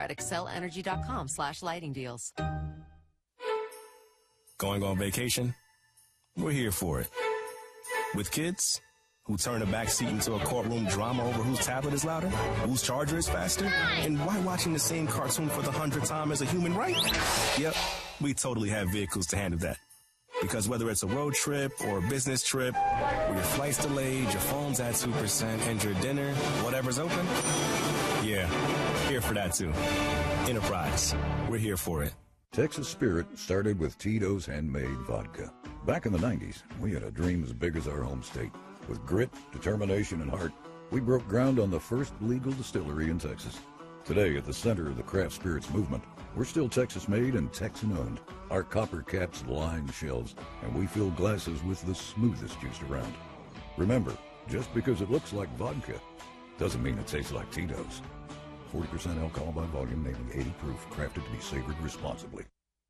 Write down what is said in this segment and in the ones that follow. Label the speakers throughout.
Speaker 1: at excelenergy.com/lighting deals.
Speaker 2: Going on vacation? We're here for it. With kids who turn a backseat into a courtroom drama over whose tablet is louder, whose charger is faster, and why watching the same cartoon for the 100th time is a human right? Yep, we totally have vehicles to handle that. Because whether it's a road trip or a business trip, where your flight's delayed, your phone's at 2%, and your dinner, whatever's open, yeah, here for that too. Enterprise, we're here for it.
Speaker 3: Texas Spirit started with Tito's handmade vodka. Back in the 90s, we had a dream as big as our home state. With grit, determination, and heart, we broke ground on the first legal distillery in Texas. Today, at the center of the craft spirits movement, we're still Texas-made and Texan-owned. Our copper caps line shelves, and we fill glasses with the smoothest juice around. Remember, just because it looks like vodka doesn't mean it tastes like Tito's. 40% alcohol by volume, naming 80 proof, crafted to be savored responsibly.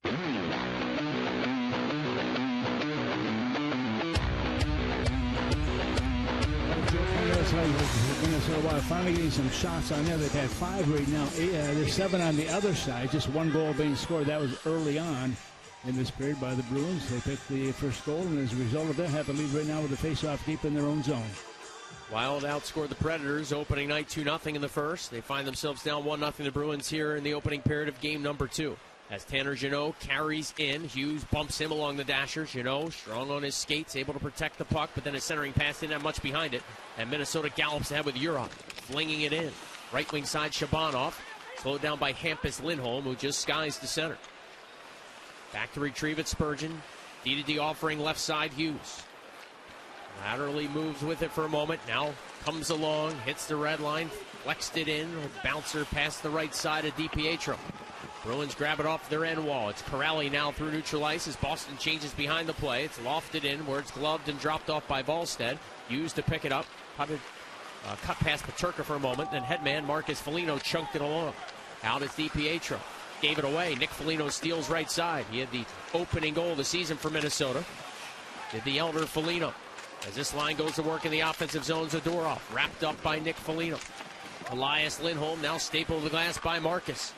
Speaker 4: Minnesota Wild finally getting some shots on there. They've had 5 right now. There's 7 on the other side. Just 1 goal being scored. That was early on in this period by the Bruins. They picked the first goal, and as a result of that, have the lead right now with the face-off deep in their own zone.
Speaker 5: Wild outscored the Predators opening night 2-0 in the first. They find themselves down 1-0 the Bruins here in the opening period of game number 2. As Tanner Jeannot carries in, Hughes bumps him along the dasher. Jeannot strong on his skates, able to protect the puck, but then his centering pass didn't have much behind it. And Minnesota gallops ahead with Urok, flinging it in. Right wing side, Shabanov, slowed down by Hampus Lindholm, who just skies to center. Back to retrieve it, Spurgeon. DDD offering left side, Hughes. Laterally moves with it for a moment. Now comes along, hits the red line, flexed it in. Bouncer past the right side of DiPietro. Bruins grab it off their end wall. It's Corrali now through neutral ice as Boston changes behind the play. It's lofted in where it's gloved and dropped off by Volstead. Hughes to pick it up. Cut past Peterka for a moment. Then headman Marcus Foligno chunked it along. Out is DiPietro. Gave it away. Nick Foligno steals right side. He had the opening goal of the season for Minnesota. Did the elder Foligno. As this line goes to work in the offensive zone, Zadorov wrapped up by Nick Foligno. Elias Lindholm now stapled to the glass by Marcus.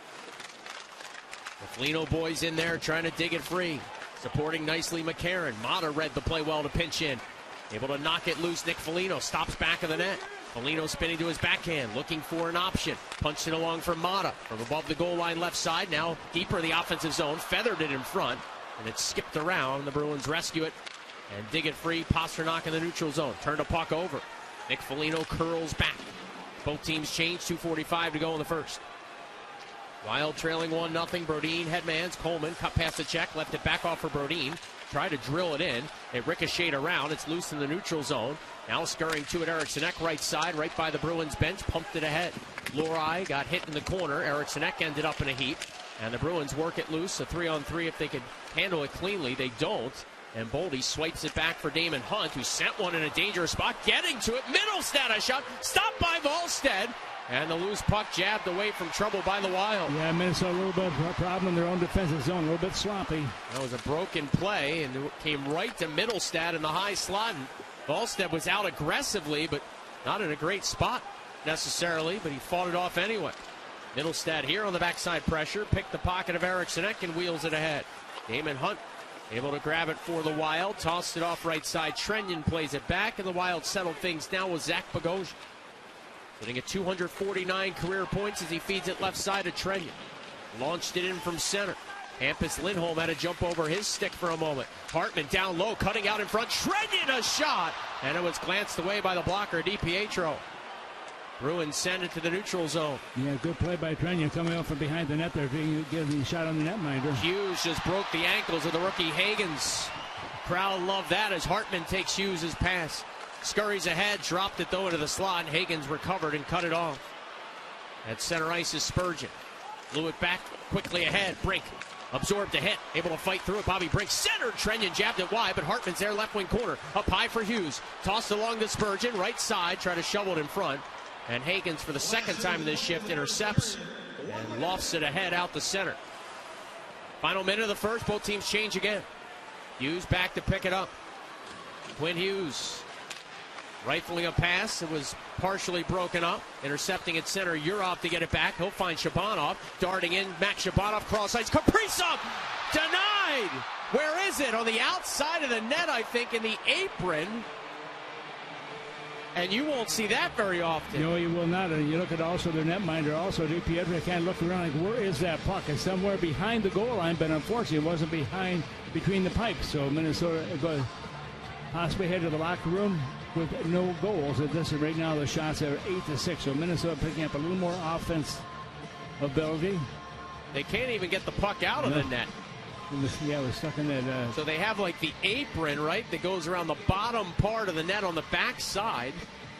Speaker 5: The Foligno boys in there trying to dig it free. Supporting nicely McCarron. Mata read the play well to pinch in. Able to knock it loose. Nick Foligno stops back of the net. Foligno spinning to his backhand, looking for an option. Punched it along for Mata from above the goal line left side. Now deeper in the offensive zone. Feathered it in front. And it skipped around. The Bruins rescue it and dig it free. Pasternak in the neutral zone. Turned a puck over. Nick Foligno curls back. Both teams change. 2:45 to go in the first. Wild trailing 1-0. Brodin headmans. Coleman cut past the check. Left it back off for Brodin. Tried to drill it in. It ricocheted around. It's loose in the neutral zone. Now scurrying to it. Eriksson right side. Right by the Bruins bench. Pumped it ahead. Lohrei got hit in the corner. Eriksson ended up in a heap. And the Bruins work it loose. A 3-on-3 if they could handle it cleanly. They don't. And Boldy swipes it back for Damon Hunt, who sent one in a dangerous spot. Getting to it. Mittelstadt a shot. Stopped by Volstead. And the loose puck jabbed away from trouble by the Wild.
Speaker 4: Yeah, Minnesota a little bit of a problem in their own defensive zone. A little bit sloppy.
Speaker 5: That was a broken play, and it came right to Mittelstadt in the high slot. And Volstead was out aggressively, but not in a great spot necessarily, but he fought it off anyway. Mittelstadt here on the backside pressure. Picked the pocket of Eriksson and wheels it ahead. Damon Hunt able to grab it for the Wild. Tossed it off right side. Trenyon plays it back, and the Wild settled things down with Zach Bogosian. Sitting at 249 career points as he feeds it left side to Trenyon. Launched it in from center. Hampus Lindholm had to jump over his stick for a moment. Hartman down low, cutting out in front. Trenyon a shot! And it was glanced away by the blocker, DiPietro. Bruins send it to the neutral zone.
Speaker 4: Yeah, good play by Trenyon coming off from behind the net there, getting the shot on the netminder.
Speaker 5: Hughes just broke the ankles of the rookie Hagens. Crowd loved that as Hartman takes Hughes' pass. Scurries ahead, dropped it though into the slot. Hagens recovered and cut it off. At center ice is Spurgeon. Blew it back quickly ahead. Brink absorbed the hit, able to fight through it. Bobby Brink centered. Trenyon jabbed it wide, but Hartman's there, left wing corner. Up high for Hughes. Tossed along to Spurgeon, right side, try to shovel it in front. And Hagens, for the second time in this shift, intercepts and lofts it ahead out the center. Final minute of the first, both teams change again. Hughes back to pick it up. Quinn Hughes Rifling a pass. It was partially broken up. Intercepting at center. Yurov to get it back. He'll find Shabanov. Darting in. Max Shabanov. Cross ice. Kaprizov denied. Where is it? On the outside of the net, I think, in the apron. And you won't see that very often.
Speaker 4: No, you will not. And you look at also their netminder, also DiPietro kind of look around like, where is that puck? It's somewhere behind the goal line, but unfortunately it wasn't between the pipes. So Minnesota possibly head to the locker room with no goals. And this is right now the shots are 8-6. So Minnesota picking up a little more offense ability.
Speaker 5: They can't even get the puck out of the net.
Speaker 4: Yeah, we're stuck in that.
Speaker 5: So they have like the apron, right, that goes around the bottom part of the net on the back side.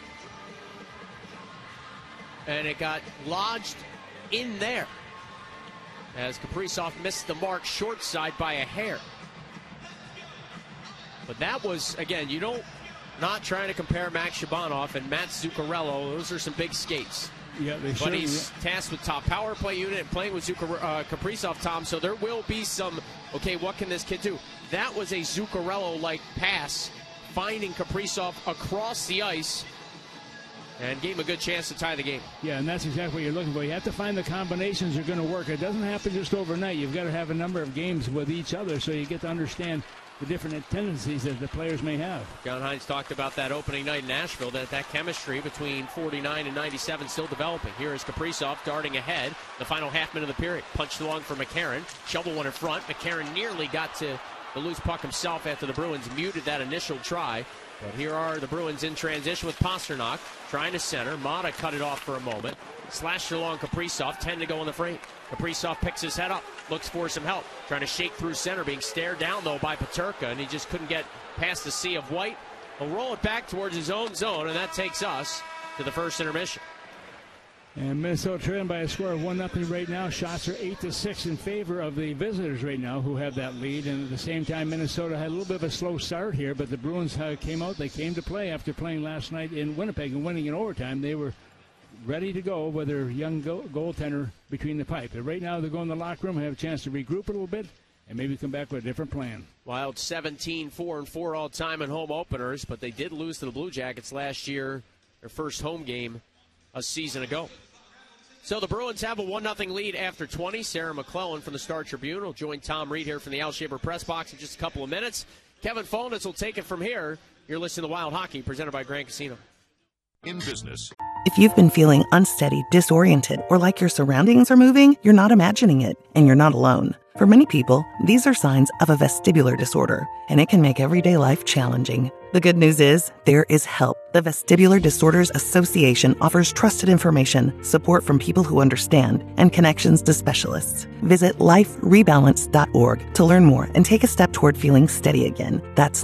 Speaker 5: And it got lodged in there as Kaprizov missed the mark short side by a hair. But that was, again, not trying to compare Max Shabanov and Matt Zuccarello. Those are some big skates.
Speaker 4: Yeah,
Speaker 5: but he's tasked with top power play unit and playing with Kaprizov, Tom, so there will be some, okay, what can this kid do? That was a Zuccarello-like pass, finding Kaprizov across the ice and gave him a good chance to tie the game.
Speaker 4: Yeah, and that's exactly what you're looking for. You have to find the combinations that are going to work. It doesn't happen just overnight. You've got to have a number of games with each other so you get to understand the different tendencies that the players may have.
Speaker 5: John Hines talked about that opening night in Nashville, that chemistry between 49 and 97 still developing. Here is Kaprizov darting ahead. The final half minute of the period. Punched along for McCarron. Shovel one in front. McCarron nearly got to the loose puck himself after the Bruins muted that initial try. But here are the Bruins in transition with Pasternak trying to center. Mata cut it off for a moment. Slashed along Kaprizov, 10 to go in the frame. Kaprizov picks his head up, looks for some help. Trying to shake through center, being stared down, though, by Peterka, and he just couldn't get past the sea of white. He'll roll it back towards his own zone, and that takes us to the first intermission.
Speaker 4: And Minnesota trailing by a score of 1-0 right now. Shots are 8-6 in favor of the visitors right now, who have that lead. And at the same time, Minnesota had a little bit of a slow start here, but the Bruins came out. They came to play after playing last night in Winnipeg and winning in overtime. They were ready to go with their young goaltender between the pipe. And right now, they're going to the locker room and have a chance to regroup a little bit and maybe come back with a different plan.
Speaker 5: Wild 17-4-4 all-time in home openers, but they did lose to the Blue Jackets last year, their first home game a season ago. So the Bruins have a 1-0 lead after 20. Sarah McClellan from the Star Tribune will join Tom Reed here from the Al Shaver press box in just a couple of minutes. Kevin Follnitz will take it from here. You're listening to Wild Hockey, presented by Grand Casino.
Speaker 6: In business.
Speaker 7: If you've been feeling unsteady, disoriented, or like your surroundings are moving, you're not imagining it, and you're not alone. For many people, these are signs of a vestibular disorder, and it can make everyday life challenging. The good news is, there is help. The Vestibular Disorders Association offers trusted information, support from people who understand, and connections to specialists. Visit liferebalance.org to learn more and take a step toward feeling steady again. That's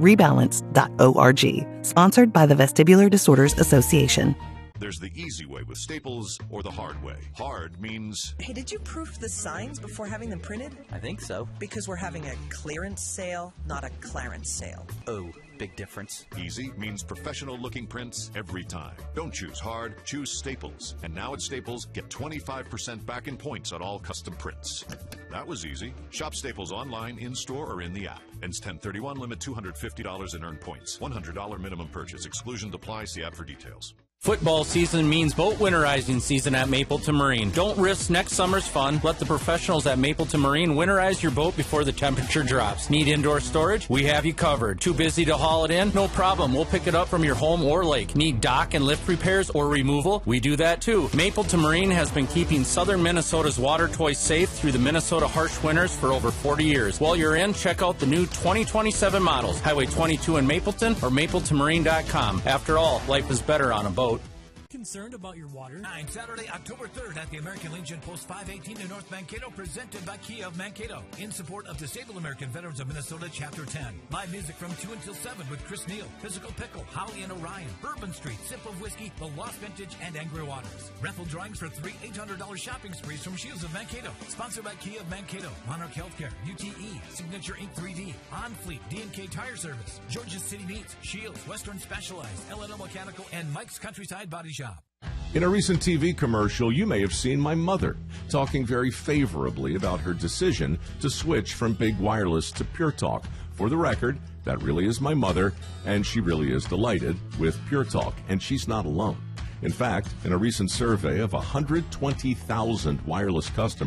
Speaker 7: liferebalance.org. Sponsored by the Vestibular Disorders Association.
Speaker 6: There's the easy way with Staples or the hard way. Hard means...
Speaker 8: Hey, did you proof the signs before having them printed?
Speaker 9: I think so.
Speaker 8: Because we're having a clearance sale, not a clarence sale.
Speaker 9: Oh, big difference.
Speaker 6: Easy means professional-looking prints every time. Don't choose hard, choose Staples. And now at Staples, get 25% back in points on all custom prints. That was easy. Shop Staples online, in-store, or in the app. Ends 10/31, limit $250 in earned points. $100 minimum purchase. Exclusions apply. See app for details.
Speaker 10: Football season means boat winterizing season at Mapleton Marine. Don't risk next summer's fun. Let the professionals at Mapleton Marine winterize your boat before the temperature drops. Need indoor storage? We have you covered. Too busy to haul it in? No problem. We'll pick it up from your home or lake. Need dock and lift repairs or removal? We do that too. Mapleton Marine has been keeping southern Minnesota's water toys safe through the Minnesota harsh winters for over 40 years. While you're in, check out the new 2027 models. Highway 22 in Mapleton or mapletonmarine.com. After all, life is better on a boat.
Speaker 11: Concerned about your water? Saturday, October 3rd at the American Legion Post 518 in North Mankato, presented by Kia of Mankato, in support of Disabled American Veterans of Minnesota, Chapter 10. Live music from 2 until 7 with Chris Neal, Physical Pickle, Holly and Orion, Bourbon Street, Sip of Whiskey, The Lost Vintage, and Angry Waters. Raffle drawings for 3 $800 shopping sprees from Shields of Mankato. Sponsored by Kia of Mankato, Monarch Healthcare, UTE, Signature Ink 3D, On Fleet, D&K Tire Service, Georgia City Meats, Shields, Western Specialized, L&L Mechanical, and Mike's Countryside Body Shop.
Speaker 6: In a recent TV commercial, you may have seen my mother talking very favorably about her decision to switch from Big Wireless to Pure Talk. For the record, that really is my mother, and she really is delighted with Pure Talk, and she's not alone. In fact, in a recent survey of 120,000 wireless customers,